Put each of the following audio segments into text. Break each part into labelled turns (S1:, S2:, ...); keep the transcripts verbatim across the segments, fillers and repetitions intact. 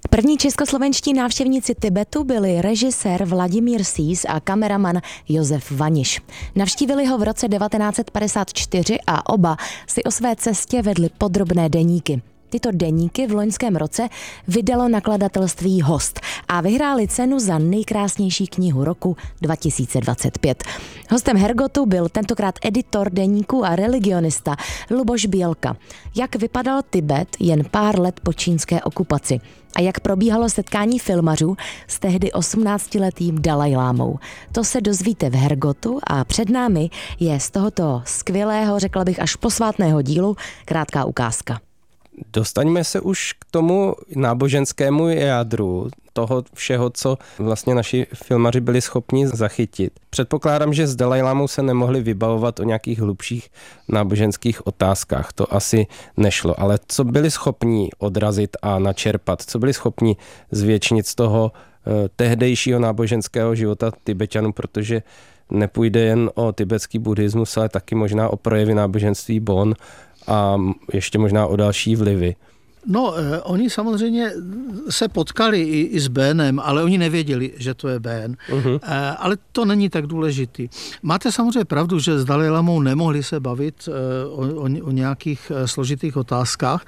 S1: První českoslovenští návštěvníci Tibetu byli režisér Vladimír Sýs a kameraman Josef Vaniš. Navštívili ho v roce devatenáct set padesát čtyři a oba si o své cestě vedli podrobné deníky. Tyto deníky v loňském roce vydalo nakladatelství Host a vyhráli cenu za nejkrásnější knihu roku dva tisíce dvacet pět. Hostem Hergotu byl tentokrát editor deníku a religionista Luboš Bělka. Jak vypadal Tibet jen pár let po čínské okupaci a jak probíhalo setkání filmařů s tehdy osmnáctiletým Dalajlámou. To se dozvíte v Hergotu a před námi je z tohoto skvělého, řekla bych až posvátného dílu krátká ukázka.
S2: Dostaňme se už k tomu náboženskému jádru toho všeho, co vlastně naši filmaři byli schopni zachytit. Předpokládám, že s Dalajlámou se nemohli vybavovat o nějakých hlubších náboženských otázkách. To asi nešlo. Ale co byli schopni odrazit a načerpat? Co byli schopni zvětšnit z toho eh, tehdejšího náboženského života Tibeťanů, protože nepůjde jen o tibetský buddhismus, ale taky možná o projevy náboženství Bon a ještě možná o další vlivy.
S3: No, eh, oni samozřejmě se potkali i, i s Bénem, ale oni nevěděli, že to je Bén. Uh-huh. Eh, ale to není tak důležitý. Máte samozřejmě pravdu, že s Dalajlámou nemohli se bavit eh, o, o, o nějakých eh, složitých otázkách,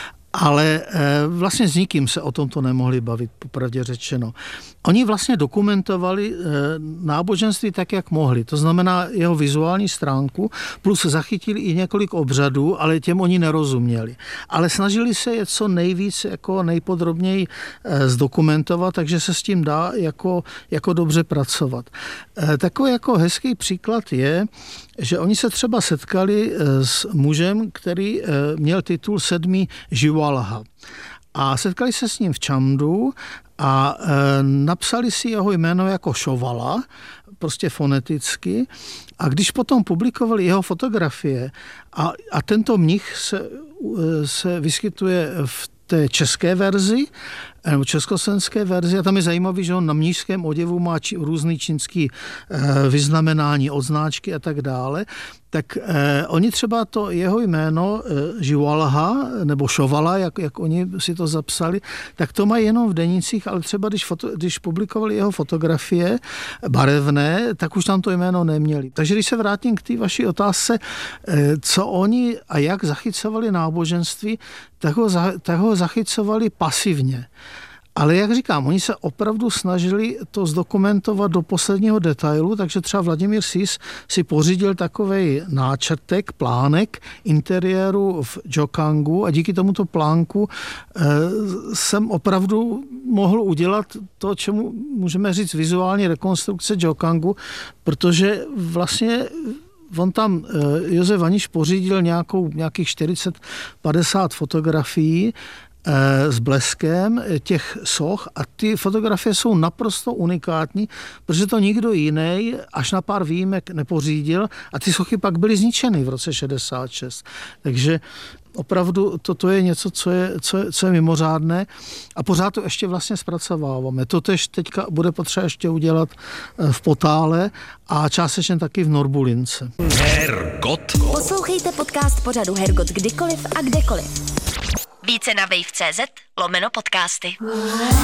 S3: ale vlastně s nikým se o tomto nemohli bavit, popravdě řečeno. Oni vlastně dokumentovali náboženství tak, jak mohli. To znamená jeho vizuální stránku, plus zachytili i několik obřadů, ale těm oni nerozuměli. Ale snažili se je co nejvíc, jako nejpodrobněji zdokumentovat, takže se s tím dá jako, jako dobře pracovat. Takový jako hezký příklad je, že oni se třeba setkali s mužem, který měl titul sedmý Živalha. A setkali se s ním v Čamdu a napsali si jeho jméno jako Šovala, prostě foneticky. A když potom publikovali jeho fotografie a, a tento mnich se, se vyskytuje v té české verzi, nebo československé verzi, a tam je zajímavý, že on na mnišském oděvu má či, různý čínský eh, vyznamenání, odznáčky a tak dále, tak eh, oni třeba to jeho jméno eh, Živalha, nebo Šovala, jak, jak oni si to zapsali, tak to mají jenom v denících, ale třeba když, foto, když publikovali jeho fotografie barevné, tak už tam to jméno neměli. Takže když se vrátím k té vaší otázce, eh, co oni a jak zachycovali náboženství, tak ho, tak ho zachycovali pasivně. Ale jak říkám, oni se opravdu snažili to zdokumentovat do posledního detailu, takže třeba Vladimír Sýs si pořídil takovej náčrtek, plánek interiéru v Džokangu a díky tomuto plánku eh, jsem opravdu mohl udělat to, čemu můžeme říct vizuální rekonstrukce Džokangu, protože vlastně on tam, Josef Vaniš pořídil nějakou, nějakých čtyřicet padesát fotografií s bleskem těch soch a ty fotografie jsou naprosto unikátní, protože to nikdo jiný až na pár výjimek nepořídil a ty sochy pak byly zničeny v roce šedesát šest. Takže opravdu toto je něco, co je, co je, co je mimořádné a pořád to ještě vlastně zpracováváme. To tež teďka bude potřeba ještě udělat v Potále a částečně taky v Norbulince.
S4: Hergot. Poslouchejte podcast pořadu Hergot kdykoliv a kdekoliv. Více na wave tečka cé zet lomeno podcasty.